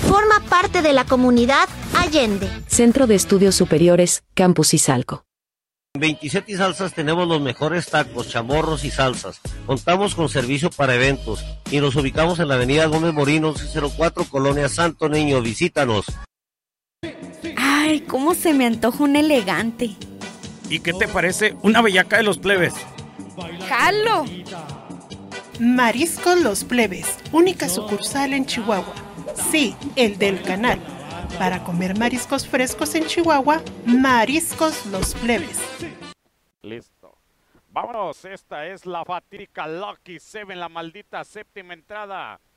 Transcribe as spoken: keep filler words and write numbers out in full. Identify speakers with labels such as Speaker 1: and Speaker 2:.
Speaker 1: Forma parte de la comunidad Allende.
Speaker 2: Centro de Estudios Superiores, Campus Izalco.
Speaker 3: En veintisiete y Salsas tenemos los mejores tacos, chamorros y salsas. Contamos con servicio para eventos y nos ubicamos en la avenida Gómez Morín cero cuatro, Colonia Santo Niño. Visítanos.
Speaker 4: Ay, cómo se me antoja un elegante.
Speaker 5: ¿Y qué te parece una bellaca de los plebes?
Speaker 4: ¡Jalo!
Speaker 6: Mariscos Los Plebes, única sucursal en Chihuahua. Sí, el del canal. Para comer mariscos frescos en Chihuahua, Mariscos Los Plebes.
Speaker 7: Listo. Vámonos, esta es la fatídica Lucky Seven, la maldita séptima entrada.